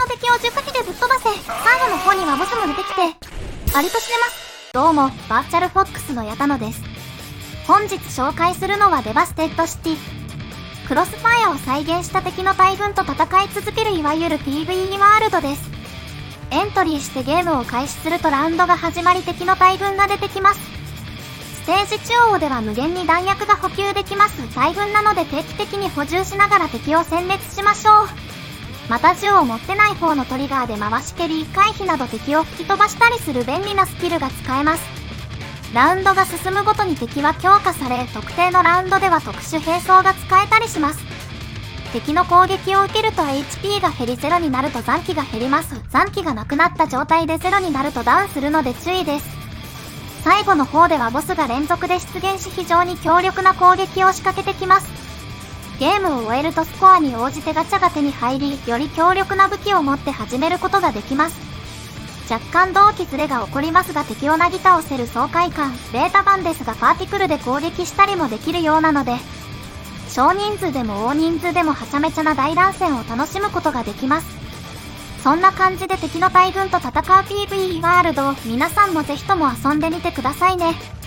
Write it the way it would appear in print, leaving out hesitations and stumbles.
の敵を10火器でぶっ飛ばせ。最後の方にはボスも出てきて、ありとしてます。どうも、バーチャルフォックスの矢田野です。本日紹介するのはデバステッドシティ。クロスファイアを再現した敵の大群と戦い続けるいわゆる PVE ワールドです。エントリーしてゲームを開始するとラウンドが始まり敵の大群が出てきます。ステージ中央では無限に弾薬が補給できます。大群なので定期的に補充しながら敵を殲滅しましょう。また銃を持ってない方のトリガーで回し蹴り、回避など敵を吹き飛ばしたりする便利なスキルが使えます。ラウンドが進むごとに敵は強化され、特定のラウンドでは特殊兵装が使えたりします。敵の攻撃を受けると HP が減り0になると残機が減ります。残機がなくなった状態で0になるとダウンするので注意です。最後の方ではボスが連続で出現し非常に強力な攻撃を仕掛けてきます。ゲームを終えるとスコアに応じてガチャが手に入り、より強力な武器を持って始めることができます。若干同期ズレが起こりますが敵をなぎ倒せる爽快感。ベータ版ですがパーティクルで攻撃したりもできるようなので、少人数でも大人数でもはちゃめちゃな大乱戦を楽しむことができます。そんな感じで敵の大群と戦う PVE ワールドを皆さんもぜひとも遊んでみてくださいね。